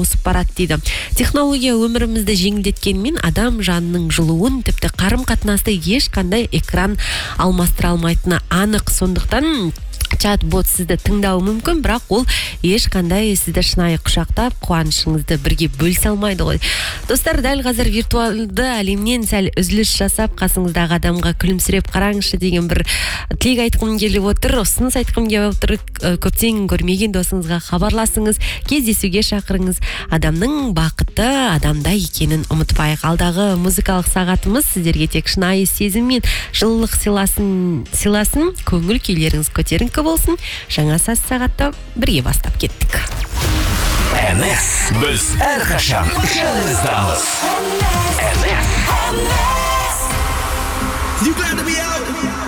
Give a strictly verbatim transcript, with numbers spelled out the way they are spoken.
ауысып барады дейді. Технология өмірімізді жеңілдеткенмен адам жанының жылуын, тіпті қарым-қатынасты ешқандай экран алмастыра алмайтыны анық. Сондықтан чат-бот сізді тыңдауы мүмкін, бірақ ол ешқандай сізді шынайы құшақтап, қуанышыңызды бірге бөлісе алмайды ғой. Достар, дәл қазір виртуалды әлемнен сәл үзіліс жасап, қасыңыздағы адамға күлімсіреп қараңызшы деген бір тілек айтқым келіп отыр, ұсыныс айтқым келіп отыр. Көптен көрмеген досыңызға хабарласыңыз, кездесуге шақырыңыз. Адамның бақытты адамда екенін ұмытпайық. Алдағы музыкалық сағатымыз сіздерге тек шынайы сезім мен жылылық сыйласын, сыйласын, көңіл күйлеріңіз көтеріңкі болсын. Жаңа сас сағатта бірге бастап кеттік. эн эс, біз әрқашан жаныңыздамыз. эн эс. You glad to be out?